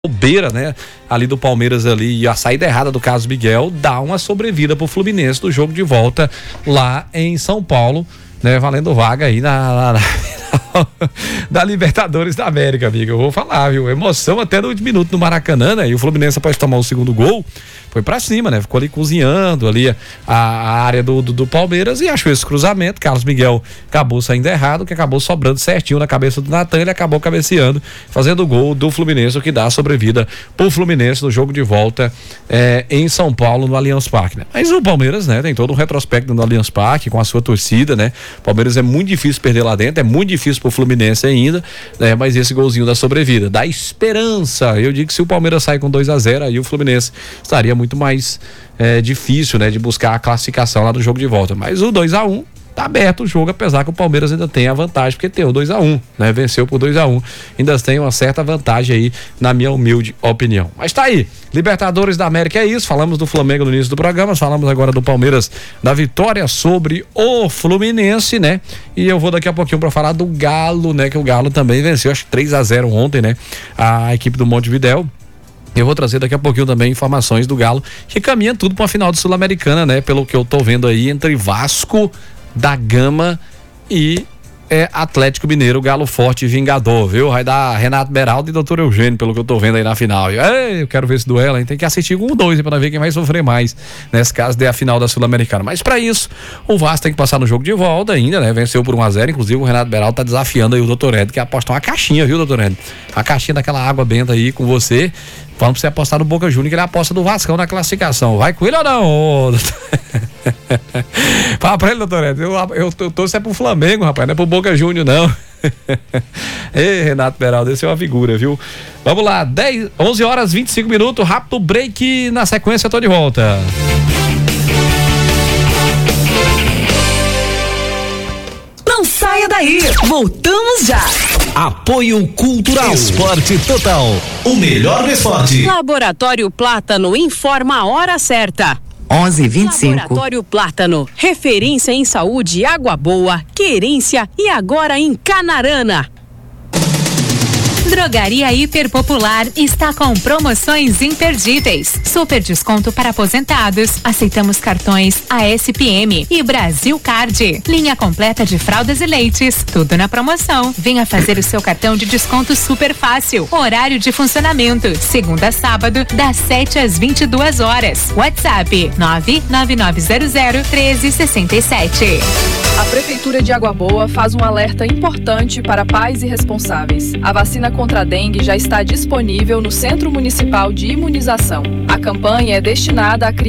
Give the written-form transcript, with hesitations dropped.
bobeira, né, ali do Palmeiras ali, e a saída errada do Carlos Miguel dá uma sobrevida pro Fluminense do jogo de volta lá em São Paulo, né, valendo vaga aí da Libertadores da América, amigo. Eu vou falar, viu? Emoção até no último minuto no Maracanã, né? E o Fluminense, após tomar o segundo gol, foi pra cima, né? Ficou ali cozinhando ali a área do Palmeiras e achou esse cruzamento. Carlos Miguel acabou saindo errado, que acabou sobrando certinho na cabeça do Natan. Ele acabou cabeceando, fazendo o gol do Fluminense, o que dá a sobrevida pro Fluminense no jogo de volta em São Paulo, no Allianz Parque, né? Mas o Palmeiras, né? Tem todo um retrospecto no Allianz Parque com a sua torcida, né? O Palmeiras é muito difícil perder lá dentro, é muito difícil pro Fluminense ainda, né? Mas esse golzinho da sobrevida, dá esperança. Eu digo que se o Palmeiras sai com 2-0, aí o Fluminense estaria muito mais difícil, né, de buscar a classificação lá do jogo de volta. Mas o 2-1 tá aberto o jogo, apesar que o Palmeiras ainda tem a vantagem, porque tem o 2-1, né, venceu por 2-1, ainda tem uma certa vantagem aí, na minha humilde opinião. Mas tá aí, Libertadores da América é isso, falamos do Flamengo no início do programa, falamos agora do Palmeiras, da vitória sobre o Fluminense, né, e eu vou daqui a pouquinho pra falar do Galo, né, que o Galo também venceu, acho que 3-0 ontem, né, a equipe do Montevidéu. Eu vou trazer daqui a pouquinho também informações do Galo, que caminha tudo para uma final de Sul-Americana, né? Pelo que eu tô vendo aí, entre Vasco da Gama e Atlético Mineiro, Galo forte e vingador, viu? Vai dar Renato Beraldo e Dr. Eugênio, pelo que eu tô vendo aí na final. Eu quero ver esse duelo, hein? Tem que assistir com 2 para ver quem vai sofrer mais nesse caso a final da Sul-Americana. Mas para isso, o Vasco tem que passar no jogo de volta ainda, né? Venceu por 1-0, inclusive o Renato Beraldo tá desafiando aí o Dr. Ed, que apostar uma caixinha, viu, Dr. Ed? Uma caixinha daquela água benta aí com você. Falando pra você apostar no Boca Juniors, que ele aposta do Vascão na classificação. Vai com ele ou não? Fala pra ele, doutor Ed. Eu torço pro Flamengo, rapaz, não é pro Boca Juniors, não. Ei, Renato Beraldo, esse é uma figura, viu? Vamos lá, 11h25, rápido break, na sequência eu tô de volta. Não saia daí, voltamos já. Apoio Cultural Esporte Total, o melhor do esporte. Laboratório Plátano informa a hora certa. 11h25. Laboratório Plátano, referência em saúde, água boa, querência e agora em Canarana. Drogaria Hiper Popular está com promoções imperdíveis. Super desconto para aposentados. Aceitamos cartões ASPM e Brasil Card. Linha completa de fraldas e leites. Tudo na promoção. Venha fazer o seu cartão de desconto super fácil. Horário de funcionamento: segunda a sábado, das 7 às 22 horas. WhatsApp 999001367. A Prefeitura de Água Boa faz um alerta importante para pais e responsáveis. A vacina contra a dengue já está disponível no Centro Municipal de Imunização. A campanha é destinada a crianças